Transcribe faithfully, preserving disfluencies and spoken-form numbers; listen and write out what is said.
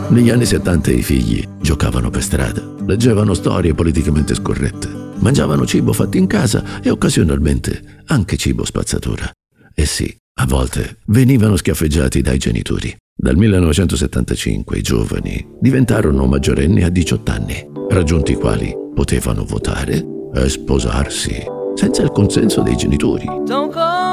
Negli anni settanta i figli giocavano per strada, leggevano storie politicamente scorrette, mangiavano cibo fatto in casa e occasionalmente anche cibo spazzatura. E sì, a volte venivano schiaffeggiati dai genitori. Dal millenovecentosettantacinque i giovani diventarono maggiorenni a diciotto anni, raggiunti i quali potevano votare e sposarsi senza il consenso dei genitori.